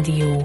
Dió.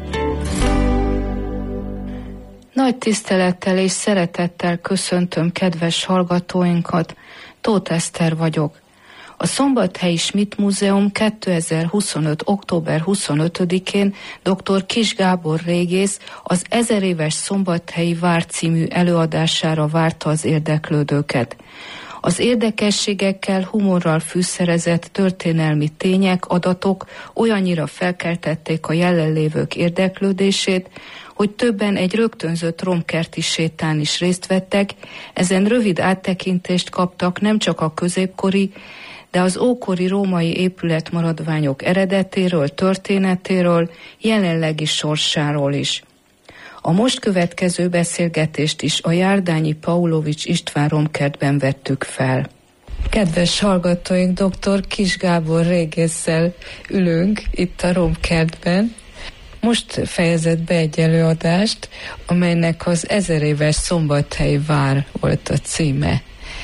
Nagy tisztelettel és szeretettel köszöntöm kedves hallgatóinkat, Tóth Eszter vagyok. A Szombathelyi Schmidt Múzeum 2025. október 25-én dr. Kiss Gábor régész az 1000 éves Szombathelyi Vár című előadására várta az érdeklődőket. Az érdekességekkel, humorral fűszerezett történelmi tények, adatok olyannyira felkeltették a jelenlévők érdeklődését, hogy többen egy rögtönzött romkerti sétán is részt vettek, ezen rövid áttekintést kaptak nem csak a középkori, de az ókori római épületmaradványok eredetéről, történetéről, jelenlegi sorsáról is. A most következő beszélgetést is a Járdányi Paulovics István romkertben vettük fel. Kedves hallgatóink, dr. Kiss Gábor régésszel ülünk itt a romkertben. Most fejezett be egy előadást, amelynek az 1000 éves Szombathelyi Vár volt a címe.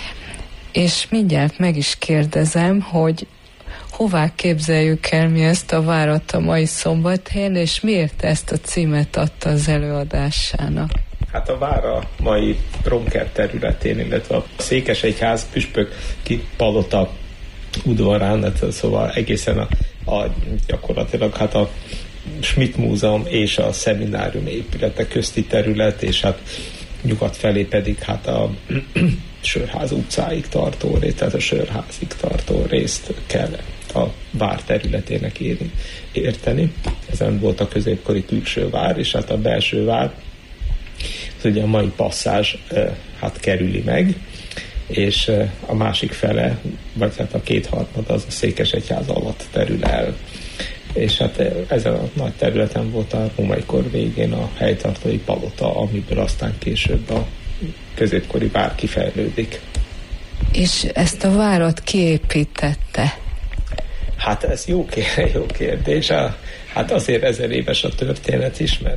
És mindjárt meg is kérdezem, hogy hová képzeljük el mi ezt a várat a mai Szombathelyen, és miért ezt a címet adta az előadásának? Hát a vár a mai romkert területén, illetve a székesegyház püspöki palota udvarán, szóval egészen gyakorlatilag hát a Schmidt Múzeum és a szeminárium épülete közti terület, és hát nyugat felé pedig hát a Sörház utcáig tartó részt, tehát a Sörházig tartó részt kell a vár területének érteni. Ezen volt a középkori külső vár, és hát a belső vár, az ugye a mai passzázs hát kerüli meg, és a másik fele, vagy hát a kétharmad az a Székesegyház alatt terül el. És hát ezen a nagy területen volt a római kor végén a helytartói palota, amiből aztán később a középkori vár kifejlődik. És ezt a várat kiépítette? Hát ez jó kérdés. Hát azért 1000 éves a történet is, mert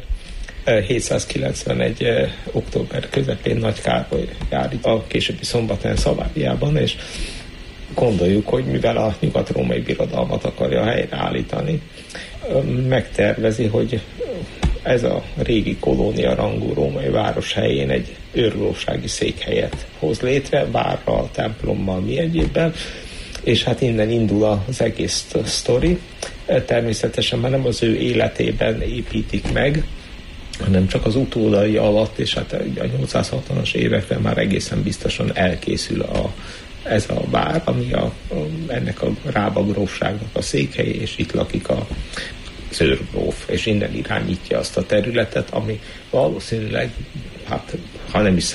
791. október közepén Nagy Károly jár itt a későbbi Szombathelyen Szaváriában, és gondoljuk, hogy mivel a nyugat-római birodalmat akarja helyreállítani, megtervezi, hogy ez a régi kolónia rangú római város helyén egy őrbírósági székhelyet hoz létre, várral, templommal, mi egyébben, és hát innen indul az egész sztori. Természetesen már nem az ő életében építik meg, hanem csak az utódai alatt, és hát a 860-as években már egészen biztosan elkészül ez a vár, ami ennek a Rába grófságnak a székhely, és itt lakik a őrgróf, és innen irányítja azt a területet, ami valószínűleg, hát ha nem is